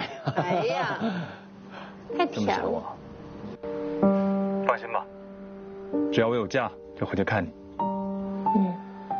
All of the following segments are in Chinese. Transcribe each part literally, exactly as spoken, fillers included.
呀！ 哎呀，太甜了。 放心吧，只要我有假就回去看你。 嗯。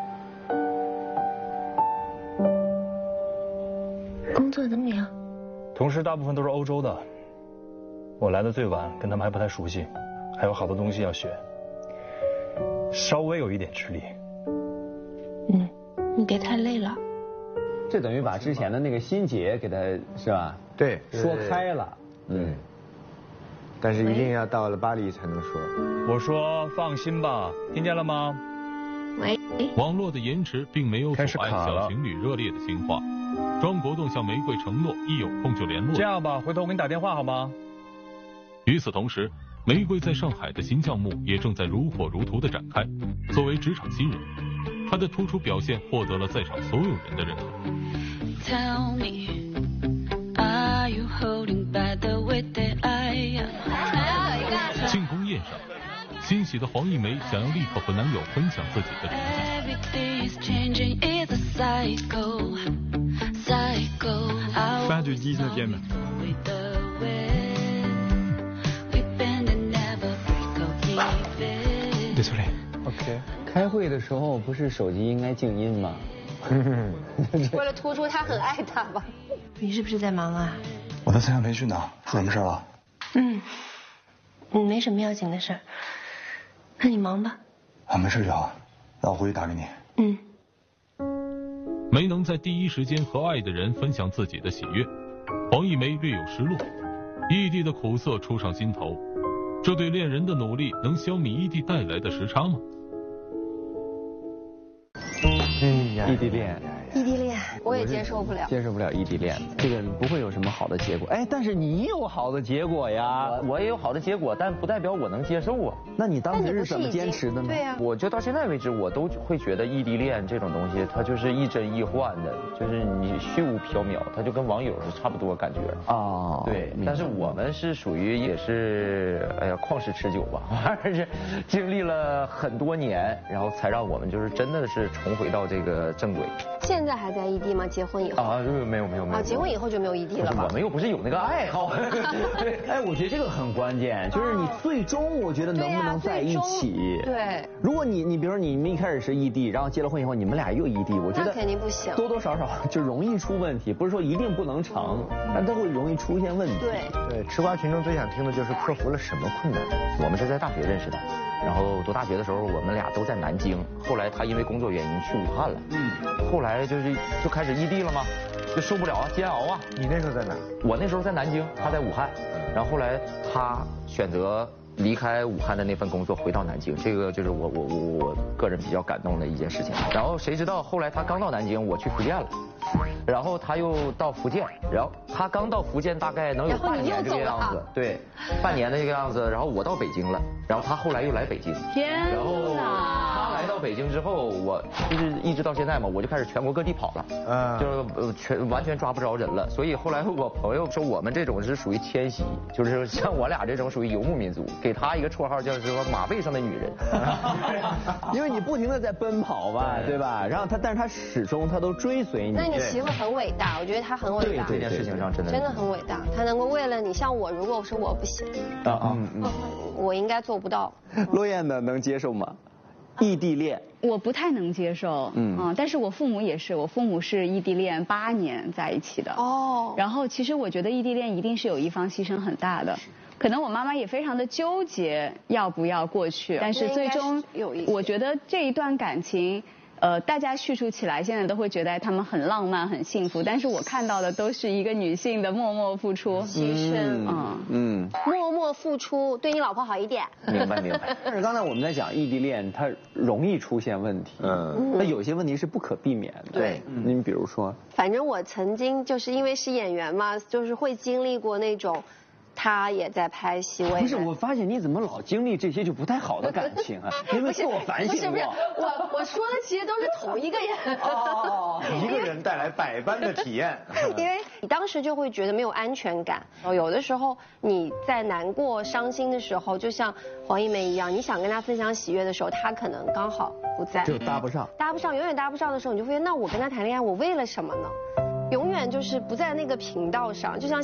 工作怎么样？ 同事大部分都是欧洲的，我来的最晚，跟他们还不太熟悉，还有好多东西要学，稍微有一点吃力。 嗯，你别太累了。 这等于把之前的那个心结给他是吧？ 对， 说开了。嗯。 但是一定要到了巴黎才能说。 我说放心吧，听见了吗？ 喂。 网络的延迟并没有阻碍小情侣热烈的情话。庄国栋向玫瑰承诺，一有空就联络。 这样吧，回头我给你打电话好吗？ 与此同时，玫瑰在上海的新项目也正在如火如荼的展开。作为职场新人，她的突出表现获得了在场所有人的认可。 Tell me, are you holding back the way that I am? 庆功宴上，欣喜的黄一梅想要立刻和男友分享自己的成绩。 Everything is changing, it's a cycle, cycle. Fin du dix-neuvième. Désolé. OK。开会的时候不是手机应该静音吗？ 为了突出他很爱他吧？你是不是在忙啊？ 我在参加培训呢，出什么事了？ 嗯，嗯，没什么要紧的事儿。那你忙吧。 啊，没事就好，那我回去打给你。 嗯。 没能在第一时间和爱的人分享自己的喜悦，黄一梅略有失落，异地的苦涩初上心头。这对恋人的努力能消弭异地带来的时差吗？ 哎呀，异地恋， 异地恋，我也接受不了， 接受不了异地恋，这个不会有什么好的结果。哎，但是你有好的结果呀， 我我也有好的结果，但不代表我能接受啊。 那你当时是怎么坚持的呢？ 对呀， 我就到现在为止，我都会觉得异地恋这种东西，它就是亦真亦幻的，就是你虚无缥缈，它就跟网友是差不多感觉。 哦， 对，但是我们是属于也是，哎呀，旷世持久吧，反正是经历了很多年，然后才让我们就是真的是重回到这个正轨。 现在还在异地吗？结婚以后？ 啊，没有没有没有。 啊，结婚以后就没有异地了吧？ 我们又不是有那个爱好。 对，哎，我觉得这个很关键，就是你最终我觉得能不能在一起。 对。 如果你你比如说你们一开始是异地，然后结了婚以后你们俩又异地，我觉得肯定不行， 多多少少就容易出问题，不是说一定不能成，但它会容易出现问题。 对对，吃瓜群众最想听的就是克服了什么困难。 我们是在大学认识的，然后读大学的时候我们俩都在南京，后来他因为工作原因去武汉了，嗯，后来就是就开始异地了嘛，就受不了啊，煎熬啊。 你那时候在哪？ 我那时候在南京，他在武汉，然后后来他选择离开武汉的那份工作回到南京，这个就是我我我我个人比较感动的一件事情。然后谁知道后来他刚到南京，我去福建了，然后他又到福建，然后他刚到福建大概能有半年这个样子，对，半年的这个样子，然后我到北京了，然后他后来又来北京， 天然后他来到北京之后，我就是一直到现在嘛，我就开始全国各地跑了，嗯，就是全完全抓不着人了，所以后来我朋友说我们这种是属于迁徙，就是像我俩这种属于游牧民族，给他一个绰号叫做马背上的女人， 因为你不停的在奔跑吧，对吧？然后他，但是他始终他都追随你。 那你媳妇很伟大，我觉得她很伟大。 这件事情上真的真的很伟大，她能够为了你，像我，如果是我不行，啊啊，我应该做不到。 洛燕呢，能接受吗？异地恋， 我不太能接受，嗯啊，但是我父母也是，我父母是异地恋八年在一起的，哦，然后其实我觉得异地恋一定是有一方牺牲很大的，可能我妈妈也非常的纠结要不要过去，但是最终我觉得这一段感情。呃，大家叙述起来，现在都会觉得他们很浪漫、很幸福，但是我看到的都是一个女性的默默付出、 牺牲，嗯嗯，默默付出，对你老婆好一点。 明白明白。但是刚才我们在讲异地恋，它容易出现问题，嗯，那有些问题是不可避免的。 对， 您比如说， 反正我曾经就是因为是演员嘛，就是会经历过那种。他也在拍戏，我不是，我发现你怎么老经历这些就不太好的感情啊？因为自我反省过。 不是不是，我我说的其实都是同一个人。 哦，一个人带来百般的体验。 因为你当时就会觉得没有安全感，有的时候你在难过、伤心的时候，就像黄一梅一样，你想跟他分享喜悦的时候，他可能刚好不在， 就搭不上， 搭不上，永远搭不上的时候，你就会觉得，那我跟他谈恋爱，我为了什么呢？永远就是不在那个频道上，就像。